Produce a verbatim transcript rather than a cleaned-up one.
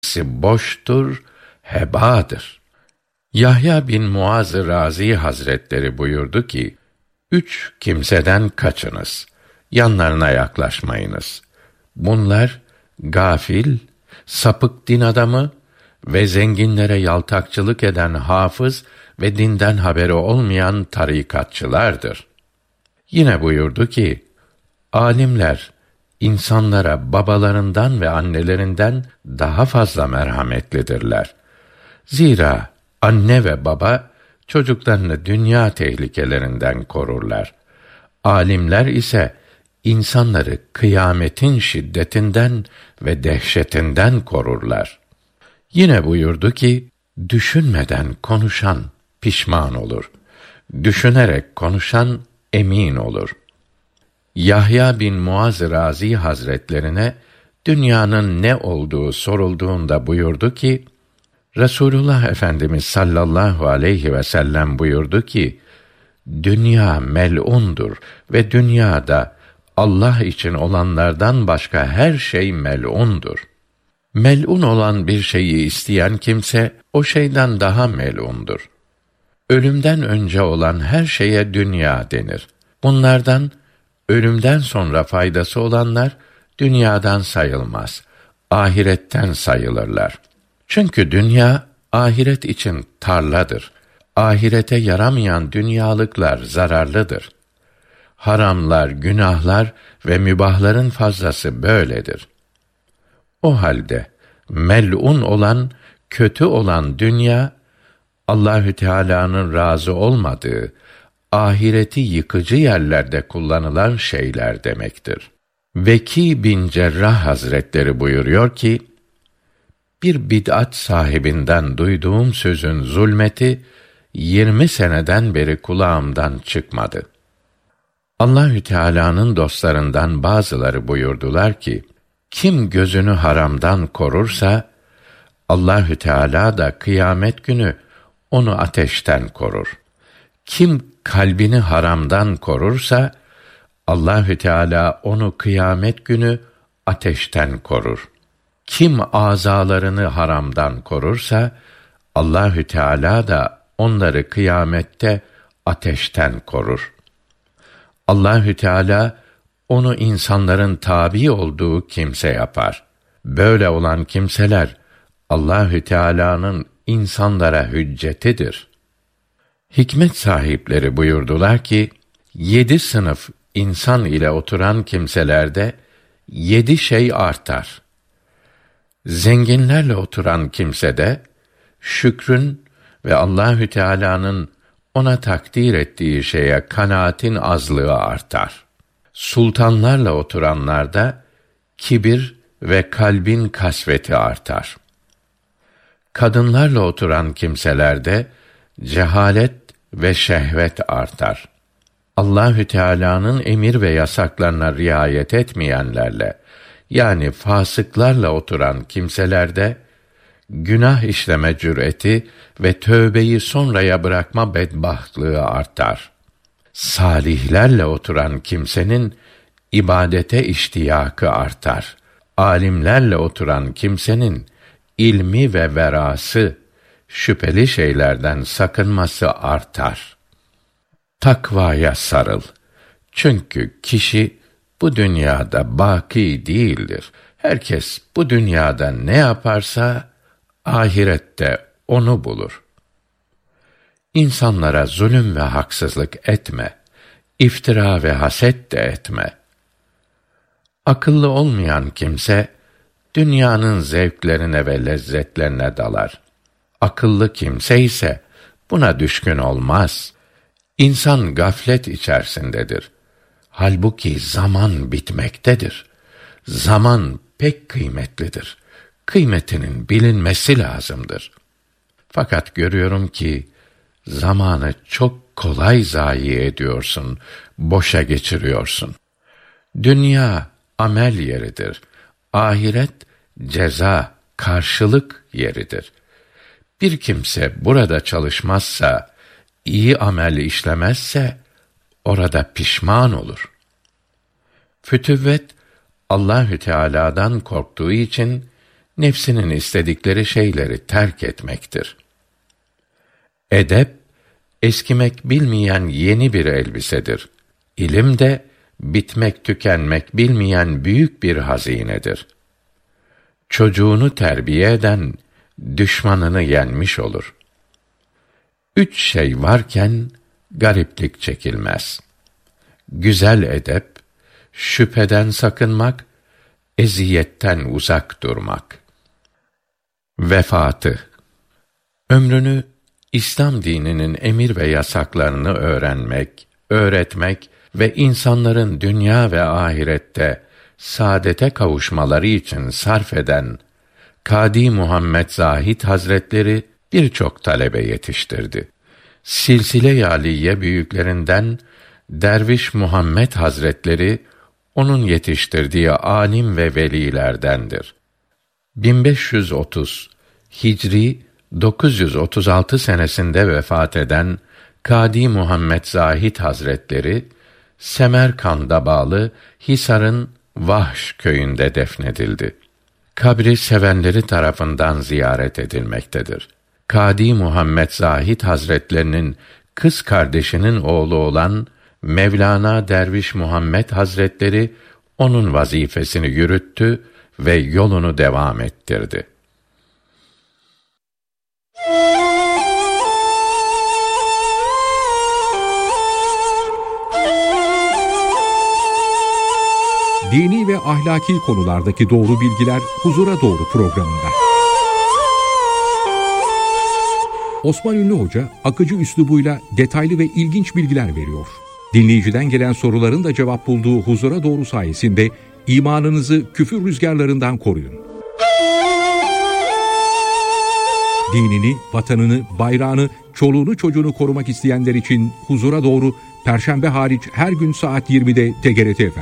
hepsi boştur, hebadır. Yahya bin Muaz Razi Hazretleri buyurdu ki, üç kimseden kaçınız, yanlarına yaklaşmayınız. Bunlar gafil, sapık din adamı ve zenginlere yaltakçılık eden hafız ve dinden haberi olmayan tarikatçılardır. Yine buyurdu ki, alimler insanlara babalarından ve annelerinden daha fazla merhametlidirler. Zira anne ve baba çocuklarını dünya tehlikelerinden korurlar. Alimler ise insanları kıyametin şiddetinden ve dehşetinden korurlar. Yine buyurdu ki, düşünmeden konuşan pişman olur. Düşünerek konuşan emin olur. Yahya bin Muaz Razi Hazretlerine dünyanın ne olduğu sorulduğunda buyurdu ki, Resulullah Efendimiz sallallahu aleyhi ve sellem buyurdu ki, dünya mel'undur ve dünyada Allah için olanlardan başka her şey mel'undur. Mel'un olan bir şeyi isteyen kimse o şeyden daha mel'undur. Ölümden önce olan her şeye dünya denir. Bunlardan ölümden sonra faydası olanlar dünyadan sayılmaz, ahiretten sayılırlar. Çünkü dünya ahiret için tarladır. Ahirete yaramayan dünyalıklar zararlıdır. Haramlar, günahlar ve mübahların fazlası böyledir. O halde mel'un olan, kötü olan dünya, Allahü Teala'nın razı olmadığı, ahireti yıkıcı yerlerde kullanılan şeyler demektir. Veki bin Cerrah Hazretleri buyuruyor ki, bir bid'at sahibinden duyduğum sözün zulmeti, yirmi seneden beri kulağımdan çıkmadı. Allahü Teala'nın dostlarından bazıları buyurdular ki, kim gözünü haramdan korursa, Allahü Teala da kıyamet günü onu ateşten korur. Kim kalbini haramdan korursa, Allahü Teala onu kıyamet günü ateşten korur. Kim azalarını haramdan korursa, Allahü Teala da onları kıyamette ateşten korur. Allahü Teala onu insanların tabi olduğu kimse yapar. Böyle olan kimseler Allahü Teala'nın insanlara hüccetidir. Hikmet sahipleri buyurdular ki, yedi sınıf insan ile oturan kimselerde yedi şey artar. Zenginlerle oturan kimsede şükrün ve Allahü Teala'nın ona takdir ettiği şeye kanaatin azlığı artar. Sultanlarla oturanlarda kibir ve kalbin kasveti artar. Kadınlarla oturan kimselerde cehalet ve şehvet artar. Allahü Teala'nın emir ve yasaklarına riayet etmeyenlerle, yani fasıklarla oturan kimselerde günah işleme cüreti ve tövbeyi sonraya bırakma bedbahtlığı artar. Salihlerle oturan kimsenin ibadete iştiyakı artar. Alimlerle oturan kimsenin ilmi ve verası, şüpheli şeylerden sakınması artar. Takvaya sarıl. Çünkü kişi bu dünyada baki değildir. Herkes bu dünyada ne yaparsa ahirette onu bulur. İnsanlara zulüm ve haksızlık etme. İftira ve haset de etme. Akıllı olmayan kimse dünyanın zevklerine ve lezzetlerine dalar. Akıllı kimse ise buna düşkün olmaz. İnsan gaflet içerisindedir. Halbuki zaman bitmektedir. Zaman pek kıymetlidir. Kıymetinin bilinmesi lazımdır. Fakat görüyorum ki zamanı çok kolay zayi ediyorsun, boşa geçiriyorsun. Dünya amel yeridir. Ahiret ceza, karşılık yeridir. Bir kimse burada çalışmazsa, iyi amel işlemezse orada pişman olur. Fütüvvet Allahü Teala'dan korktuğu için nefsinin istedikleri şeyleri terk etmektir. Edep, eskimek bilmeyen yeni bir elbisedir. İlim de, bitmek tükenmek bilmeyen büyük bir hazinedir. Çocuğunu terbiye eden, düşmanını yenmiş olur. Üç şey varken, gariplik çekilmez. Güzel edep, şüpheden sakınmak, eziyetten uzak durmak. Vefatı. Ömrünü İslam dininin emir ve yasaklarını öğrenmek, öğretmek ve insanların dünya ve ahirette saadete kavuşmaları için sarf eden Kâdi Muhammed Zahid Hazretleri birçok talebe yetiştirdi. Silsile-i Aliye büyüklerinden Derviş Muhammed Hazretleri onun yetiştirdiği alim ve velilerdendir. bin beş yüz otuz Hicri dokuz yüz otuz altı senesinde vefat eden Kâdi Muhammed Zahid Hazretleri Semerkand'a bağlı Hisar'ın Vahş köyünde defnedildi. Kabri sevenleri tarafından ziyaret edilmektedir. Kâdi Muhammed Zahid Hazretlerinin kız kardeşinin oğlu olan Mevlana Derviş Muhammed Hazretleri onun vazifesini yürüttü ve yolunu devam ettirdi. Dini ve ahlaki konulardaki doğru bilgiler Huzura Doğru programında. Osman Ünlü Hoca akıcı üslubuyla detaylı ve ilginç bilgiler veriyor. Dinleyiciden gelen soruların da cevap bulduğu Huzura Doğru sayesinde imanınızı küfür rüzgarlarından koruyun. Dinini, vatanını, bayrağını, çoluğunu çocuğunu korumak isteyenler için Huzura Doğru, Perşembe hariç her gün saat yirmide T G R T Efendi.